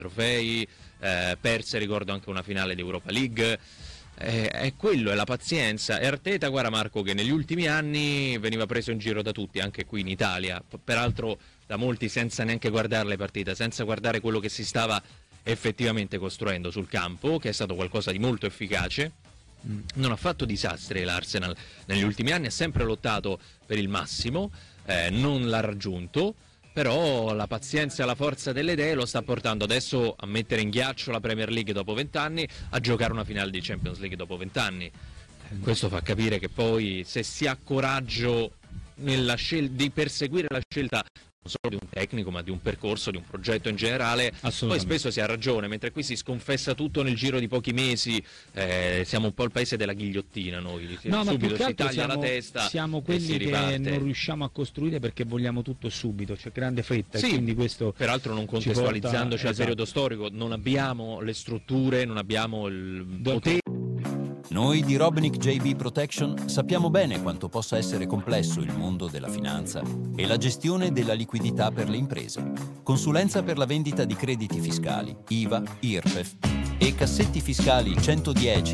trofei, perse, ricordo anche una finale di Europa League. È quello, è la pazienza. E Arteta, guarda Marco, che negli ultimi anni veniva preso in giro da tutti, anche qui in Italia, peraltro da molti senza neanche guardare le partite, senza guardare quello che si stava effettivamente costruendo sul campo, che è stato qualcosa di molto efficace. Non ha fatto disastri l'Arsenal negli ultimi anni, ha sempre lottato per il massimo, non l'ha raggiunto, però la pazienza e la forza delle idee lo sta portando adesso a mettere in ghiaccio la Premier League dopo 20 anni, a giocare una finale di Champions League dopo 20 anni. Questo fa capire che poi, se si ha coraggio di perseguire la scelta non solo di un tecnico ma di un percorso, di un progetto in generale, poi spesso si ha ragione, mentre qui si sconfessa tutto nel giro di pochi mesi. Siamo un po' il paese della ghigliottina noi, subito si taglia la testa, siamo quelli che non riusciamo a costruire perché vogliamo tutto subito, c'è grande fretta, sì, e quindi questo peraltro non contestualizzandoci al periodo storico, non abbiamo le strutture, non abbiamo il potere. Noi di Robnick JB Protection sappiamo bene quanto possa essere complesso il mondo della finanza e la gestione della liquidità per le imprese. Consulenza per la vendita di crediti fiscali, IVA, IRPEF e cassetti fiscali 110